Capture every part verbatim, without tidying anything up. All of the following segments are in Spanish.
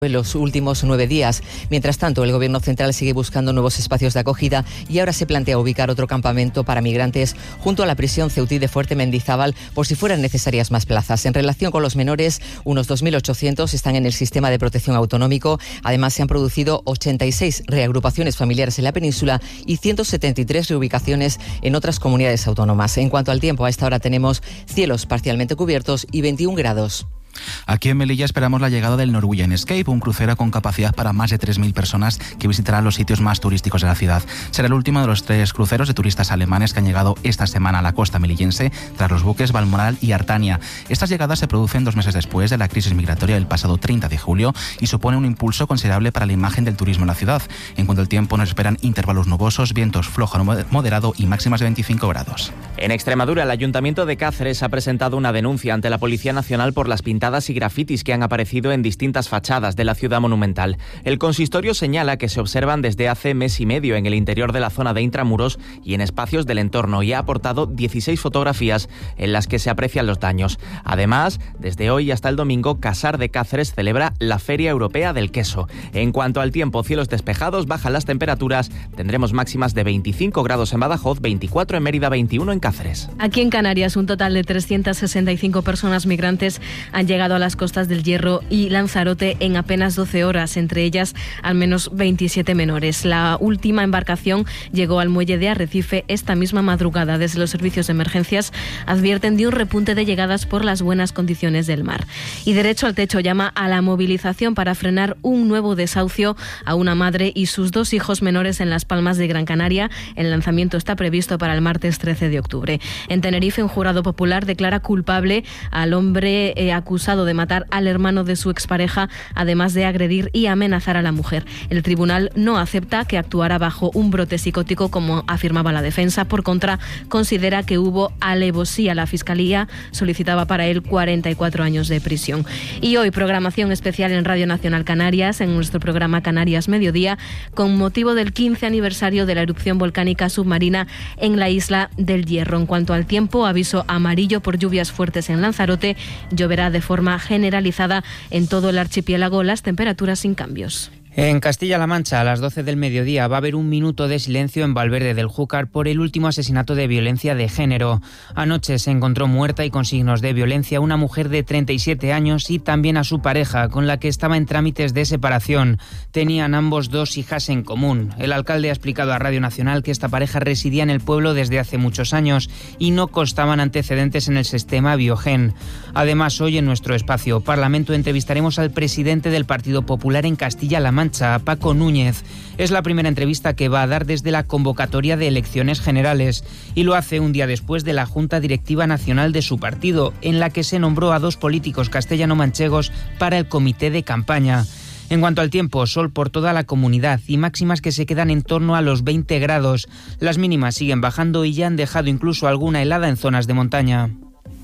en los últimos nueve días. Mientras tanto, el Gobierno central sigue buscando nuevos espacios de acogida y ahora se plantea ubicar otro campamento para migrantes junto a la prisión Ceutí de Fuerte Mendizábal por si fueran necesarias más plazas. En relación con los menores, unos dos mil ochocientos están en el sistema de protección autonómico. Además, se han producido ochenta y seis reagrupaciones familiares en la península y ciento setenta y tres reubicaciones en otras comunidades autónomas. En cuanto al tiempo, a esta hora tenemos cielos parcialmente cubiertos y veintiún grados. Aquí en Melilla esperamos la llegada del Norwegian Escape, un crucero con capacidad para más de tres mil personas que visitarán los sitios más turísticos de la ciudad. Será el último de los tres cruceros de turistas alemanes que han llegado esta semana a la costa melillense tras los buques Balmoral y Artania. Estas llegadas se producen dos meses después de la crisis migratoria del pasado treinta de julio y supone un impulso considerable para la imagen del turismo en la ciudad. En cuanto al tiempo, nos esperan intervalos nubosos, vientos flojo a moderado y máximas de veinticinco grados. En Extremadura, el Ayuntamiento de Cáceres ha presentado una denuncia ante la Policía Nacional por las pintadas y grafitis que han aparecido en distintas fachadas de la ciudad monumental. El consistorio señala que se observan desde hace mes y medio en el interior de la zona de intramuros y en espacios del entorno y ha aportado dieciséis fotografías en las que se aprecian los daños. Además, desde hoy hasta el domingo, Casar de Cáceres celebra la Feria Europea del Queso. En cuanto al tiempo, cielos despejados, bajan las temperaturas, tendremos máximas de veinticinco grados en Badajoz, veinticuatro en Mérida, veintiuno en Cáceres. Aquí en Canarias, un total de trescientas sesenta y cinco personas migrantes han llegado a las costas del Hierro y Lanzarote en apenas doce horas, entre ellas al menos veintisiete menores. La última embarcación llegó al muelle de Arrecife esta misma madrugada. Desde los servicios de emergencias advierten de un repunte de llegadas por las buenas condiciones del mar. Y Derecho al Techo llama a la movilización para frenar un nuevo desahucio a una madre y sus dos hijos menores en Las Palmas de Gran Canaria. El lanzamiento está previsto para el martes trece de octubre. En Tenerife, un jurado popular declara culpable al hombre eh, acusado de matar al hermano de su expareja, además de agredir y amenazar a la mujer. El tribunal no acepta que actuara bajo un brote psicótico, como afirmaba la defensa. Por contra, considera que hubo alevosía. La Fiscalía solicitaba para él cuarenta y cuatro años de prisión. Y hoy, programación especial en Radio Nacional Canarias, en nuestro programa Canarias Mediodía, con motivo del quince aniversario de la erupción volcánica submarina en la isla del Hierro. En cuanto al tiempo, aviso amarillo por lluvias fuertes en Lanzarote. Lloverá de forma generalizada en todo el archipiélago, las temperaturas sin cambios. En Castilla-La Mancha, a las doce del mediodía, va a haber un minuto de silencio en Valverde del Júcar por el último asesinato de violencia de género. Anoche se encontró muerta y con signos de violencia una mujer de treinta y siete años y también a su pareja, con la que estaba en trámites de separación. Tenían ambos dos hijas en común. El alcalde ha explicado a Radio Nacional que esta pareja residía en el pueblo desde hace muchos años y no constaban antecedentes en el sistema Biogen. Además, hoy en nuestro espacio Parlamento entrevistaremos al presidente del Partido Popular en Castilla-La Mancha, Paco Núñez. Es la primera entrevista que va a dar desde la convocatoria de elecciones generales y lo hace un día después de la Junta Directiva Nacional de su partido, en la que se nombró a dos políticos castellano-manchegos para el comité de campaña. En cuanto al tiempo, sol por toda la comunidad y máximas que se quedan en torno a los veinte grados. Las mínimas siguen bajando y ya han dejado incluso alguna helada en zonas de montaña.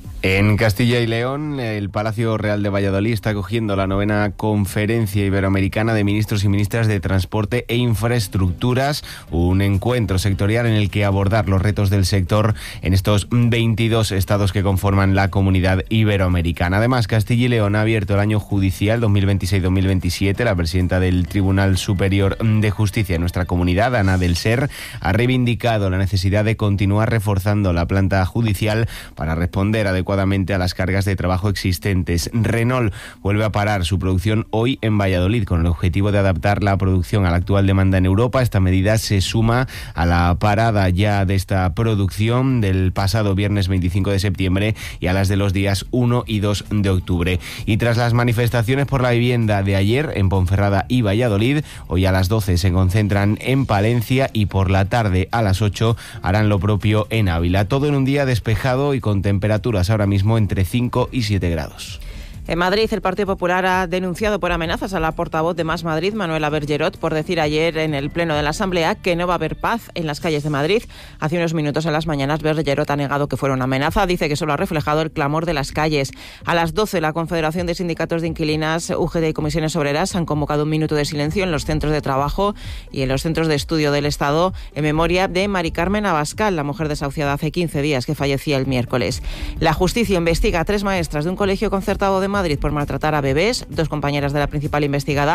En Castilla y León, el Palacio Real de Valladolid está acogiendo la novena Conferencia Iberoamericana de Ministros y Ministras de Transporte e Infraestructuras, un encuentro sectorial en el que abordar los retos del sector en estos veintidós estados que conforman la Comunidad Iberoamericana. Además, Castilla y León ha abierto el año judicial dos mil veintiséis dos mil veintisiete. La presidenta del Tribunal Superior de Justicia de nuestra comunidad, Ana del Ser, ha reivindicado la necesidad de continuar reforzando la planta judicial para responder adecuadamente adecuadamente a las cargas de trabajo existentes. Renault vuelve a parar su producción hoy en Valladolid con el objetivo de adaptar la producción a la actual demanda en Europa. Esta medida se suma a la parada ya de esta producción del pasado viernes veinticinco de septiembre y a las de los días uno y dos de octubre. Y tras las manifestaciones por la vivienda de ayer en Ponferrada y Valladolid, hoy a las doce se concentran en Palencia y por la tarde a las ocho harán lo propio en Ávila. Todo en un día despejado y con temperaturas ahora mismo entre cinco y siete grados. En Madrid, el Partido Popular ha denunciado por amenazas a la portavoz de Más Madrid, Manuela Bergerot, por decir ayer en el Pleno de la Asamblea que no va a haber paz en las calles de Madrid. Hace unos minutos en las mañanas, Bergerot ha negado que fuera una amenaza. Dice que solo ha reflejado el clamor de las calles. A las doce, la Confederación de Sindicatos de Inquilinas, U G T y Comisiones Obreras han convocado un minuto de silencio en los centros de trabajo y en los centros de estudio del Estado en memoria de Mari Carmen Abascal, la mujer desahuciada hace quince días que fallecía el miércoles. La justicia investiga a tres maestras de un colegio concertado de Madrid por maltratar a bebés. Dos compañeras de la principal investigada